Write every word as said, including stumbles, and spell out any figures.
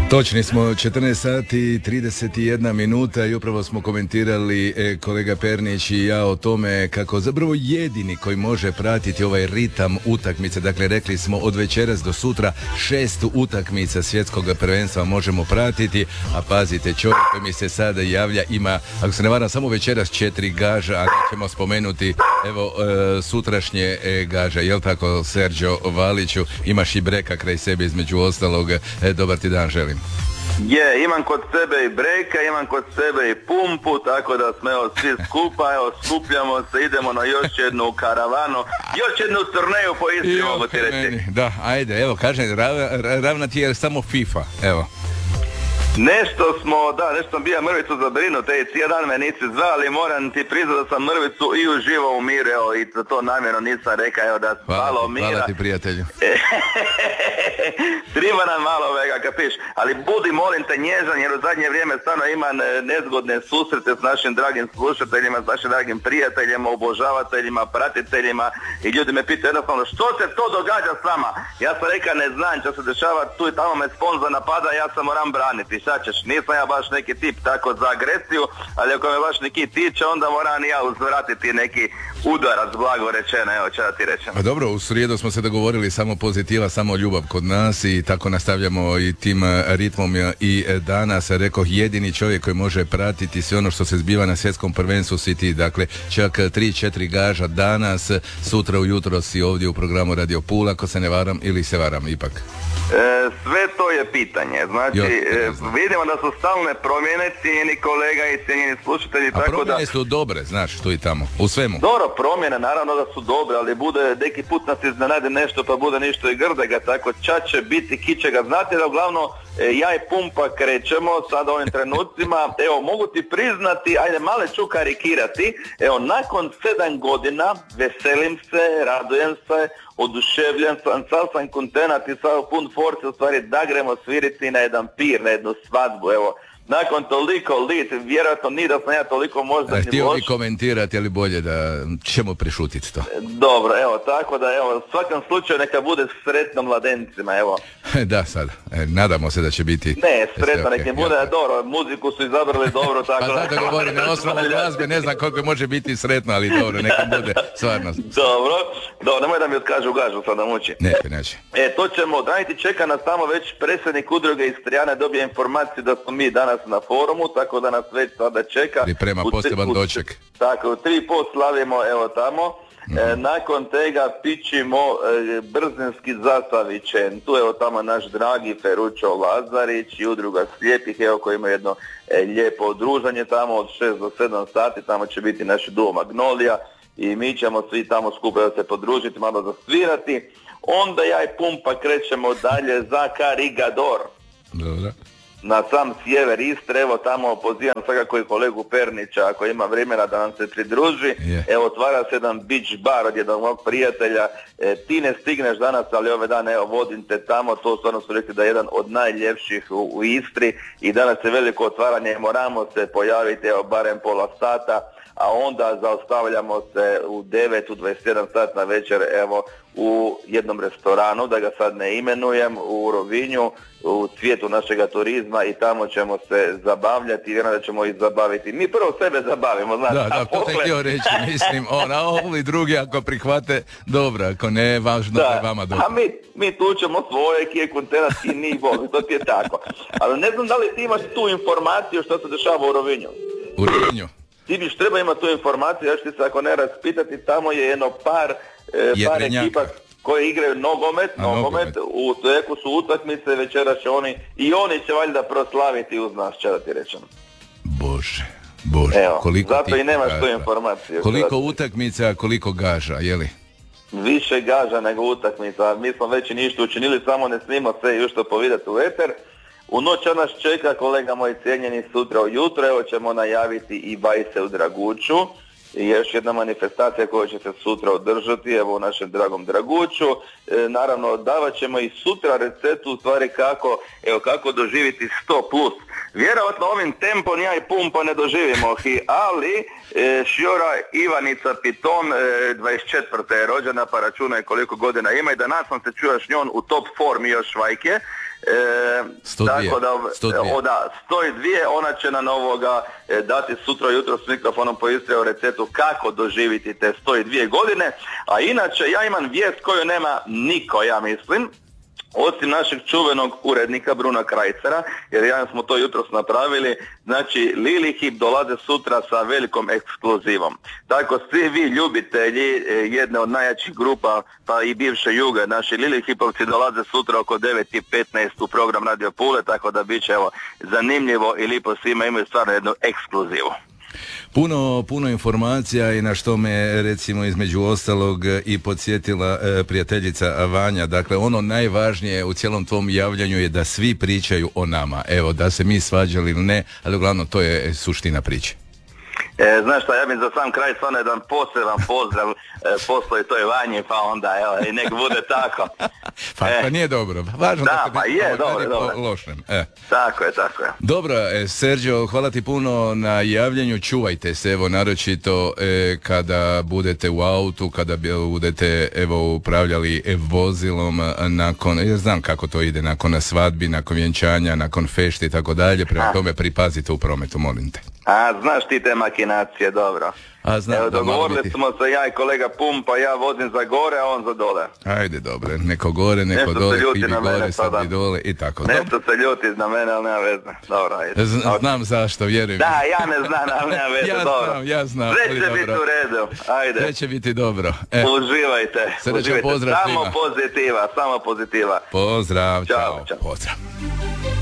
Točni smo četrnaest sati i trideset jedna minuta i upravo smo komentirali e, kolega Pernić i ja o tome kako zapravo jedini koji može pratiti ovaj ritam utakmice, dakle rekli smo od večeras do sutra šest utakmica svjetskog prvenstva možemo pratiti, a pazite, čovjek koji mi se sada javlja ima, ako se ne varam, samo večeras četiri gaža, a nećemo spomenuti evo e, sutrašnje e, gaža, jel tako Serđo Valiću, imaš i breka kraj sebe između ostalog, e, dobar ti dan želim. Je, imam kod sebe i breka, imam kod sebe i pumpu, tako da smo evo svi skupa, evo skupljamo se, idemo na još jednu karavanu, još jednu turneju po Istri, mogu ti reći. Da, ajde, evo, kažem, rav, ravna ti je samo FIFA, evo. Nešto smo, da, nešto sam bio mrvicu zabrinut, ej, cijel dan me nisi zvali, moram ti priznat da sam mrvicu i uživo u miru, evo, i to, to namjerno nisam rekao, evo, da malo mira. Hvala ti, prijatelju. Treba nam malo vega, kapiš, ali budi, molim te, nježan, jer u zadnje vrijeme stvarno imam nezgodne susrete s našim dragim slušateljima, s našim dragim prijateljima, obožavateljima, pratiteljima, i ljudi me pitaju jednostavno, što se to događa s vama? Ja sam rekao, ne znam, što se dešava, tu i tamo me sponzor napada, ja sam moram braniti. Šta ćeš, nisam ja baš neki tip tako za agresiju, ali ako me baš neki tiče, onda moram i ja uzvratiti neki udarac, blago rečeno, evo će da ti rečem. A dobro, u srijedu smo se dogovorili samo pozitiva, samo ljubav kod nas i tako nastavljamo i tim ritmom i danas, rekao, jedini čovjek koji može pratiti sve ono što se zbiva na svjetskom prvenstvu si ti, dakle čak tri četiri gaža danas, sutra ujutro si ovdje u programu Radio Pula, ako se ne varam ili se varam ipak. E, sve to je pitanje, znači jo, e, vidimo da su stalne promjene, cijenjeni kolega i cijenjeni slušatelji, a tako da... A promjene su dobre, znaš, tu i tamo, u svemu. Dobro, promjene naravno da su dobre, ali bude, neki put nas iznenade nešto pa bude ništo i grdega, tako ča će biti kičega, znate da uglavnom e, ja i pumpa krećemo sad ovim trenucima, evo mogu ti priznati, ajde male ću karikirati, evo nakon sedam godina veselim se, radujem se, oduševljen sam, sad sam kontenat i sad pun force u stvari da gremo sviriti na jedan pir, na jednu svadbu, evo. Nakon toliko lit, vjerojatno ni da sam ja toliko možda ni loš. Htio bi komentirati, ali bolje da ćemo prešutiti to. Dobro, evo, tako da, evo, u svakom slučaju neka bude sretno mladencima, evo. Da, sad, e, nadamo se da će biti... Ne, sretno, nek ne bude, ja. Dobro, muziku su izabrali dobro, tako da... Pa zato govorim, na osnovu glazbe, ne znam koliko može biti sretno, ali dobro, neka bude stvarno. Dobro, dobro, nemoj da mi otkažu gažu, sad da muči. Neće, neće. E, to ćemo, Daniti čeka nas tamo već predsjednik udruge Istrijane dobije informaciju da smo mi danas na forumu, tako da nas već sada čeka. Priprema poseban doček. Tako, u tri po slavimo, evo tamo. Mm-hmm. E, nakon tega pićimo e, brzinski zasavićen. Tu evo tamo naš dragi Feručo Lazarić i udruga slijepih, evo koji ima jedno e, lijepo druženje tamo od šest do sedam sati, tamo će biti naš duo Magnolija i mi ćemo svi tamo skupa se podružiti, malo zasvirati. Onda ja i pumpa krećemo dalje za Karigador. Dobro. Na sam sjever Istre, evo tamo pozivam svakako i kolegu Pernića ako ima vremena da nam se pridruži. Yeah. Evo otvara se jedan beach bar od jednog mog prijatelja, e, ti ne stigneš danas, ali ove dane evo vodim te tamo, to stvarno su rekli da je jedan od najljepših u, u Istri i danas je veliko otvaranje, moramo se pojaviti evo barem pola sata, a onda zaostavljamo se u devet, u dvadeset jedan sat na večer, evo u jednom restoranu, da ga sad ne imenujem, u Rovinju, u cvijetu našega turizma i tamo ćemo se zabavljati i vjerujem da ćemo ih zabaviti. Mi prvo sebe zabavimo, znaš. Da, da, to te htio reći, mislim, ona, ovli drugi ako prihvate, dobro, ako ne, važno da je vama dobro. A mi, mi tučemo svoje, kije kontenatski nivo, to ti je tako. Ali ne znam da li ti imaš tu informaciju što se dešava u Rovinju. U Rovinju? Ti biš treba imati tu informaciju, ja ću ti se ako ne raspitati, tamo je jedno par, e, par ekipa koji igraju nogomet, A, nogomet, nogomet. U teku su utakmice, večera će oni, i oni će valjda proslaviti uz nas, će da ti rečem. Bože, Bože, evo, koliko zato i nemaš gaža. Tu informaciju. Koliko utakmica, koliko gaža, jeli? Više gaža nego utakmica, mi smo već i ništa učinili, samo ne snimo sve i još to povidati u eter. U noć nas čeka, kolega moj cijenjeni, sutra ujutro, evo ćemo najaviti i Bajse u Draguću. I još jedna manifestacija koja će se sutra održati, evo u našem dragom Draguću. E, naravno, davat ćemo i sutra recept u stvari kako, evo, kako doživjeti sto plus. Vjerovatno ovim tempom ja i pumpa ne doživimo, ali e, Šjora Ivanica Piton, e, dvadeset četvrta je rođena, pa računaj koliko godina ima i danas sam se čuo s njom u top formi još švajke. E, tako da, o, da, sto dva, ona će nam ovoga e, dati sutra jutro s mikrofonom po Istri o receptu kako doživiti te sto dva godine, a inače ja imam vijest koju nema niko, ja mislim, osim našeg čuvenog urednika Bruna Krajcera, jer ja smo to jutros napravili. Znači, Lili Hip dolaze sutra sa velikom ekskluzivom. Tako, svi vi ljubitelji jedne od najjačih grupa, pa i bivše Juge, naši Lili Hipovci dolaze sutra oko devet i petnaest u program Radio Pule, tako da bit će, evo, zanimljivo i lipo, svima imaju stvarno jednu ekskluzivu. Puno, puno informacija i na što me recimo između ostalog i podsjetila e, prijateljica Vanja. Dakle, ono najvažnije u cijelom tvom javljanju je da svi pričaju o nama. Evo, da se mi svađali ili ne, ali uglavnom to je suština priče. E, znaš šta, ja bih za sam kraj stvarno jedan poseban pozdrav e, poslao i to je Vanji, pa onda evo, i nek bude tako. pa, e. pa nije dobro. Važno da, da pa je, dobro, dobro. Lošem. E. Tako je, tako je. Dobro, e, Sergio, hvala ti puno na javljanju. Čuvajte se, evo, naročito e, kada budete u autu, kada budete, evo, upravljali e, vozilom nakon, ja znam kako to ide, nakon svadbi, nakon vjenčanja, nakon fešti i tako dalje, prema tome pripazite u prometu, molim te. A, znaš ti te makinacije, dobro. A, znam, evo, dogovorili biti... smo se ja i kolega Pum, pa ja vozim za gore, a on za dole. Ajde, dobro, neko gore, neko nešto dole, ti bi gore, sad bi dole i tako. Nešto se ljuti na mene, ali nema veze. Dobro, ajde. Z- znam zašto, vjerujem. Da, ja ne znam, ali nema veze, ja dobro. Znam, ja znam, sve će biti u redu, ajde. Sve će biti dobro. E. Uživajte. Srećan pozdrav samo svima. Pozitiva, samo pozitiva. Pozdrav, čao. čao. čao. Pozdrav.